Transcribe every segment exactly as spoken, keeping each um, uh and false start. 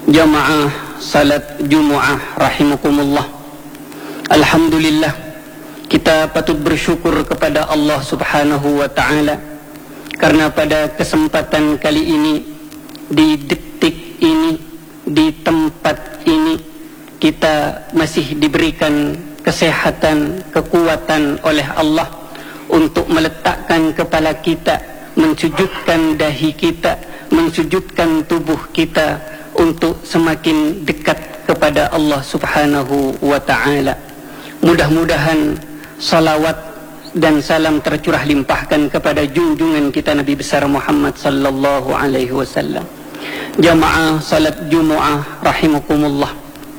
Jamaah salat Jumu'ah rahimakumullah. Alhamdulillah, kita patut bersyukur kepada Allah Subhanahu wa ta'ala karena pada kesempatan kali ini, di detik ini, di tempat ini, kita masih diberikan kesehatan, kekuatan oleh Allah untuk meletakkan kepala kita, mensujudkan dahi kita, mensujudkan tubuh kita untuk semakin dekat kepada Allah Subhanahu wa ta'ala. Mudah-mudahan salawat dan salam tercurah limpahkan kepada junjungan kita Nabi besar Muhammad sallallahu alaihi wasallam. Jamaah salat Jumu'ah rahimakumullah.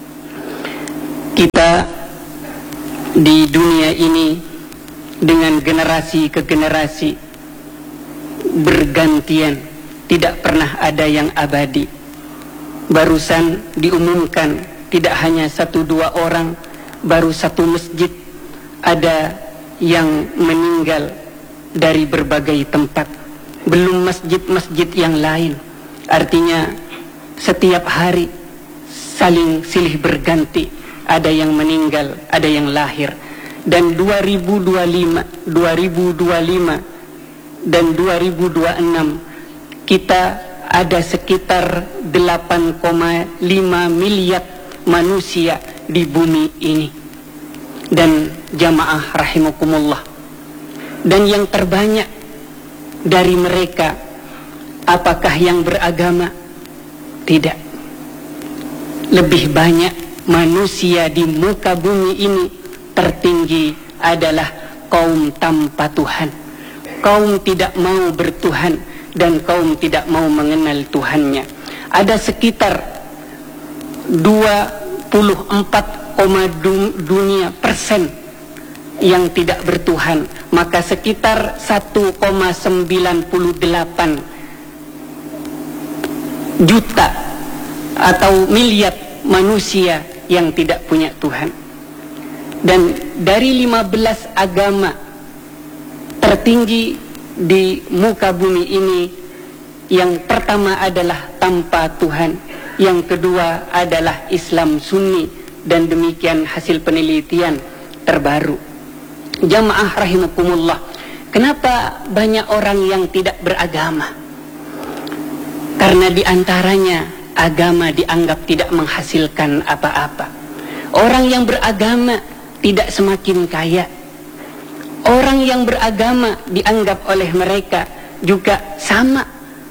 Kita di dunia ini dengan generasi ke generasi bergantian, tidak pernah ada yang abadi. Barusan diumumkan tidak hanya satu dua orang, baru satu masjid ada yang meninggal dari berbagai tempat, belum masjid-masjid yang lain. Artinya setiap hari saling silih berganti, ada yang meninggal, ada yang lahir. Dan dua ribu dua puluh lima, dua ribu dua puluh lima dan dua ribu dua puluh enam kita ada sekitar delapan koma lima miliar manusia di bumi ini. Dan jamaah rahimakumullah, dan yang terbanyak dari mereka apakah yang beragama? Tidak. Lebih banyak manusia di muka bumi ini tertinggi adalah kaum tanpa Tuhan, kaum tidak mau bertuhan, dan kaum tidak mau mengenal Tuhannya. Ada sekitar dua puluh empat koma dunia persen yang tidak bertuhan, maka sekitar satu koma sembilan delapan juta atau miliar manusia yang tidak punya Tuhan. Dan dari lima belas agama tertinggi di muka bumi ini, yang pertama adalah tanpa Tuhan, yang kedua adalah Islam Sunni, dan demikian hasil penelitian terbaru. Jamaah rahimakumullah, kenapa banyak orang yang tidak beragama? Karena diantaranya agama dianggap tidak menghasilkan apa-apa. Orang yang beragama tidak semakin kaya. Orang yang beragama dianggap oleh mereka juga sama,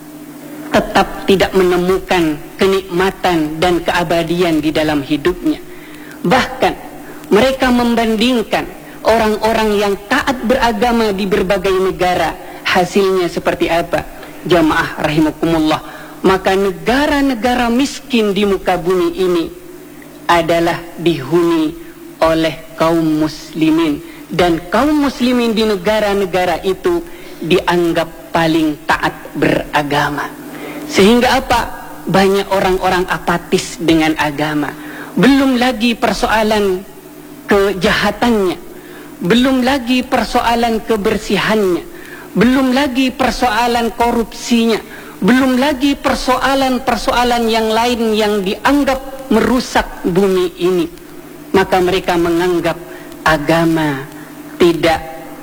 tetap tidak menemukan kenikmatan dan keabadian di dalam hidupnya. Bahkan mereka membandingkan orang-orang yang taat beragama di berbagai negara, hasilnya seperti apa? Jamaah rahimakumullah, maka negara-negara miskin di muka bumi ini adalah dihuni oleh kaum muslimin. Dan kaum muslimin di negara-negara itu dianggap paling taat beragama. Sehingga apa? Banyak orang-orang apatis dengan agama. Belum lagi persoalan kejahatannya, belum lagi persoalan kebersihannya, belum lagi persoalan korupsinya, belum lagi persoalan-persoalan yang lain yang dianggap merusak bumi ini. Maka mereka menganggap agama tidak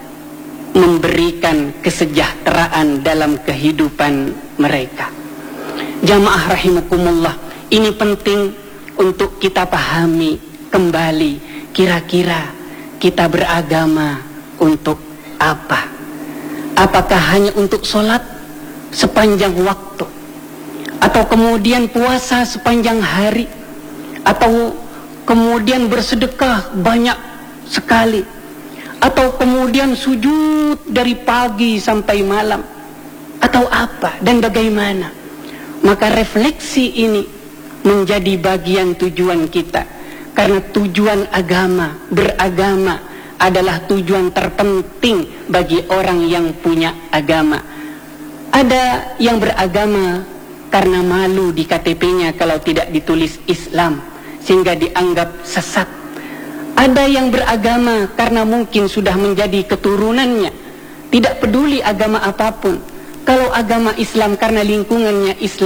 memberikan kesejahteraan dalam kehidupan mereka. Jamaah rahimakumullah, ini penting untuk kita pahami kembali, kira-kira kita beragama untuk apa? Apakah hanya untuk sholat sepanjang waktu, atau kemudian puasa sepanjang hari, atau kemudian bersedekah banyak sekali, atau kemudian sujud dari pagi sampai malam, atau apa dan bagaimana? Maka refleksi ini menjadi bagian tujuan kita, karena tujuan agama, beragama adalah tujuan terpenting bagi orang yang punya agama. Ada yang beragama karena malu di K T P-nya kalau tidak ditulis Islam, sehingga dianggap sesat. Ada yang beragama karena mungkin sudah menjadi keturunannya, tidak peduli agama apapun. Kalau agama Islam karena lingkungannya Islam,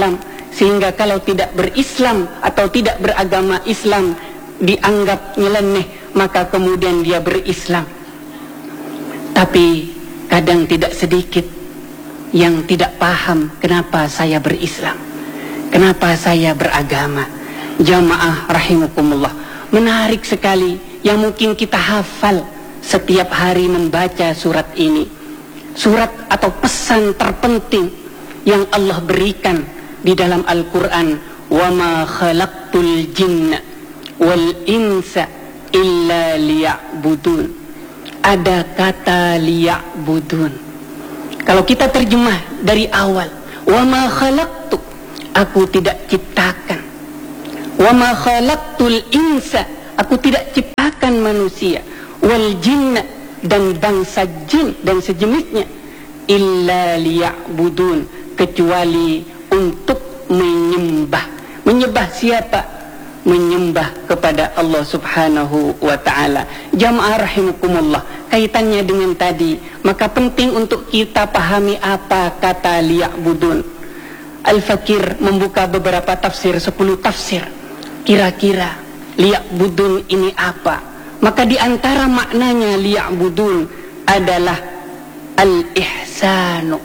sehingga kalau tidak berislam atau tidak beragama Islam dianggap nyeleneh, maka kemudian dia berislam. Tapi kadang tidak sedikit yang tidak paham kenapa saya berislam, kenapa saya beragama. Jamaah rahimakumullah, menarik sekali yang mungkin kita hafal setiap hari membaca surat ini. Surat atau pesan terpenting yang Allah berikan di dalam Al-Quran, wa ma khalaqtul jinna wal insa illa liya'budun. Ada kata liya'budun. Kalau kita terjemah dari awal, wa ma khalaqtu, aku tidak ciptakan. Wa ma khalaqtul insa, aku tidak ciptakan manusia. Wal jinna, dan bangsa jin dan sejenisnya, illa liya'budun, kecuali untuk menyembah. Menyembah siapa? Menyembah kepada Allah Subhanahu wa ta'ala. Jamaah rahimakumullah, kaitannya dengan tadi, maka penting untuk kita pahami apa kata liya'budun. Al-Fakir membuka beberapa tafsir, sepuluh tafsir. Kira-kira liya'budun ini apa? Maka di antara maknanya liya'budun adalah al-ihsanu,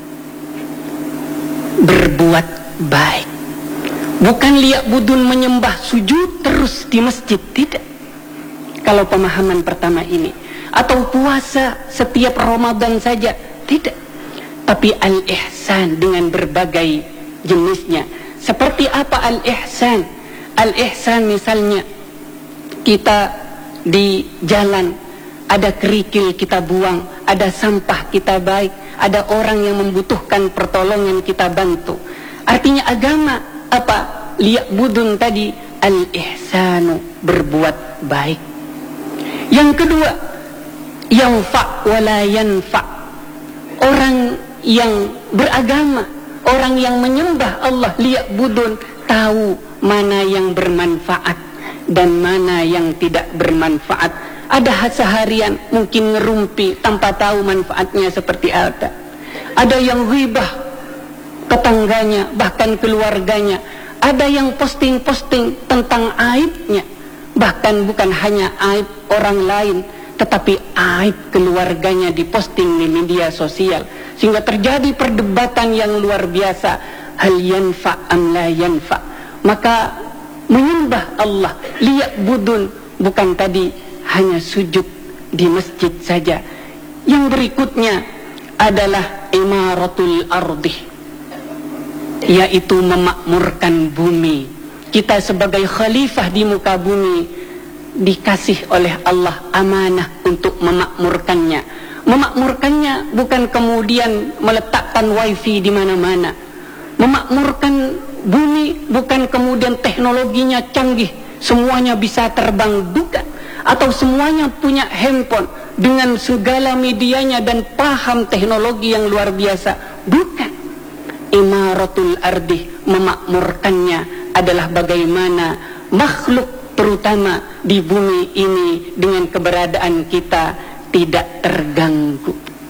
berbuat baik. Bukan liya'budun menyembah sujud terus di masjid, tidak. Kalau pemahaman pertama ini, atau puasa setiap Ramadan saja, tidak. Tapi al-ihsan dengan berbagai jenisnya. Seperti apa al-ihsan? Al-ihsan misalnya kita di jalan, ada kerikil kita buang, ada sampah kita baik, ada orang yang membutuhkan pertolongan kita bantu. Artinya agama apa? Liya'budun tadi, al-ihsanu, berbuat baik. Yang kedua, yanfa' wala yanfa', orang yang beragama, orang yang menyembah Allah, liya'budun, tahu mana yang bermanfaat dan mana yang tidak bermanfaat. Ada seharian mungkin ngerumpi tanpa tahu manfaatnya seperti apa. Ada yang ghibah tetangganya, bahkan keluarganya. Ada yang posting-posting tentang aibnya, bahkan bukan hanya aib orang lain, tetapi aib keluarganya diposting di media sosial, sehingga terjadi perdebatan yang luar biasa. Hal yanfa' am la yanfa'. Maka menyembah Allah, liya'budun, bukan tadi hanya sujud di masjid saja. Yang berikutnya adalah imaratul ardi, yaitu memakmurkan bumi. Kita sebagai khalifah di muka bumi dikasih oleh Allah amanah untuk memakmurkannya. Memakmurkannya bukan kemudian meletakkan wifi di mana-mana. Memakmurkan bumi bukan kemudian teknologinya canggih, semuanya bisa terbang, bukan. Atau semuanya punya handphone dengan segala medianya dan paham teknologi yang luar biasa, bukan. Imaratul ardi, memakmurkannya adalah bagaimana makhluk terutama di bumi ini dengan keberadaan kita tidak terganggu.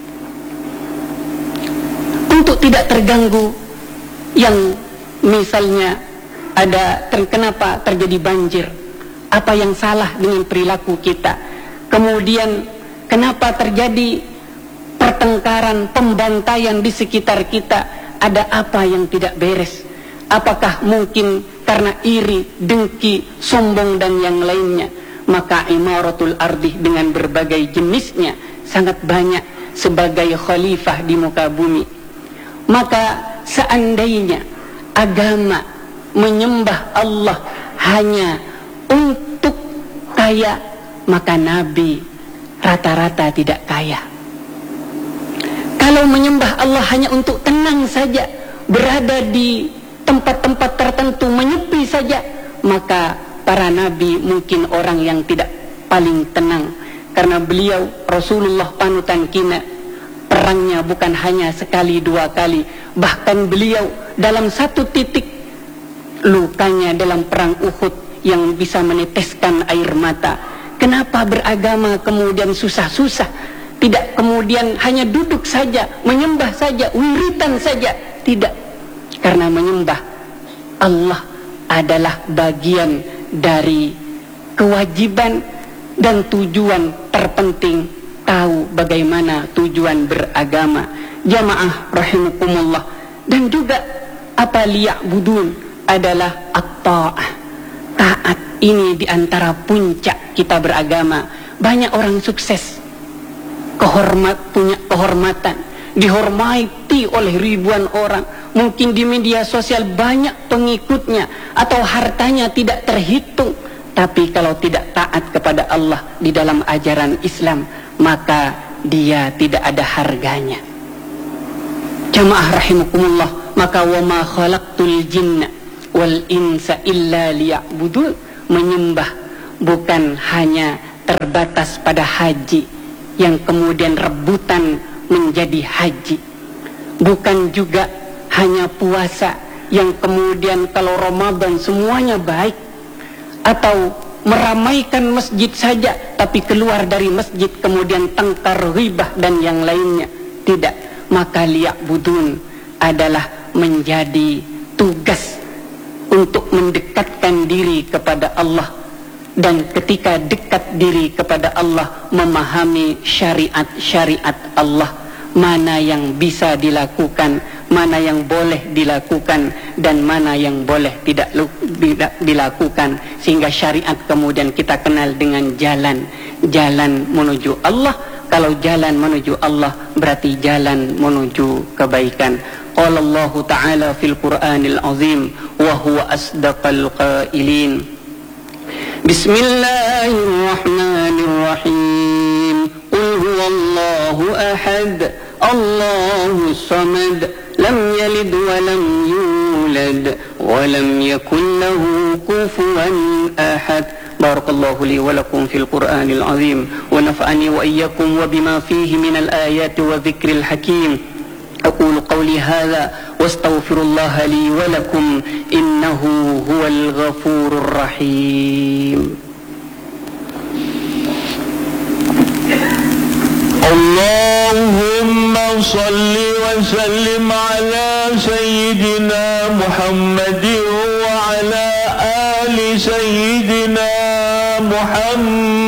Untuk tidak terganggu, yang misalnya ada ter, kenapa terjadi banjir, apa yang salah dengan perilaku kita, kemudian kenapa terjadi pertengkaran, pembantaian di sekitar kita, ada apa yang tidak beres, apakah mungkin karena iri, dengki, sombong dan yang lainnya. Maka imaratul ardi dengan berbagai jenisnya sangat banyak sebagai khalifah di muka bumi. Maka seandainya agama menyembah Allah hanya untuk kaya, maka Nabi rata-rata tidak kaya. Kalau menyembah Allah hanya untuk tenang saja, berada di tempat-tempat tertentu, menyepi saja, maka para Nabi mungkin orang yang tidak paling tenang. Karena beliau Rasulullah panutan kita, perangnya bukan hanya sekali dua kali, bahkan beliau dalam satu titik lukanya dalam perang Uhud yang bisa meneteskan air mata. Kenapa beragama kemudian susah-susah? Tidak kemudian hanya duduk saja, menyembah saja, wiritan saja, tidak. Karena menyembah Allah adalah bagian dari kewajiban dan tujuan terpenting tahu bagaimana tujuan beragama. Jamaah rahimakumullah. Dan juga apa liya'budun adalah at-ta'ah. Taat ini diantara puncak kita beragama. Banyak orang sukses, kehormat, punya kehormatan, dihormati oleh ribuan orang, mungkin di media sosial banyak pengikutnya, atau hartanya tidak terhitung. Tapi kalau tidak taat kepada Allah di dalam ajaran Islam, maka dia tidak ada harganya. Jamaah rahimakumullah, maka wa ma khalaqtul jinna wal insa illa liya'budun, menyembah bukan hanya terbatas pada haji yang kemudian rebutan menjadi haji, bukan juga hanya puasa yang kemudian kalau Ramadan semuanya baik, atau meramaikan masjid saja tapi keluar dari masjid kemudian tengkar, ghibah dan yang lainnya. Tidak. Maka liya'budun adalah menjadi tugas untuk mendekatkan diri kepada Allah, dan ketika dekat diri kepada Allah memahami syariat-syariat Allah, mana yang bisa dilakukan, mana yang boleh dilakukan, dan mana yang boleh tidak, tidak dilakukan, sehingga syariat kemudian kita kenal dengan jalan jalan menuju Allah. Kalau jalan menuju Allah berarti jalan menuju kebaikan. Qala Allah Ta'ala fil Qur'anil Azim wa huwa asdaqal qailin. Bismillahirrahmanirrahim. Qul huwallahu ahad, Allahus samad, lam yalid wa lam yulad wa lam yakul lahu kufuwan ahad. Barakallahu li wa lakum fil Qur'anil azim wa nafa'ani wa iyyakum wa bima fihi minal ayati wa dhikril hakim. Aqulu qawli hadha wa astaghfirullaha li wa lakum innahu huwal ghafurur rahim. Allahumma salli wa sallim ala sayyidina Muhammadin wa ala ali sayyidina Muhammad.